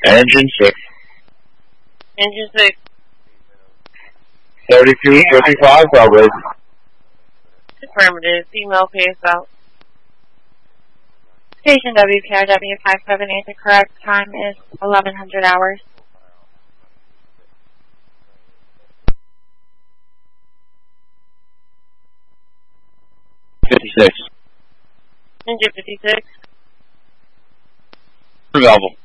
Engine 6. Engine 6. 3255, Belgrade. Affirmative. Female pays out. Station WPRW 578, the correct time is 1100 hours. Engine 56. Valve.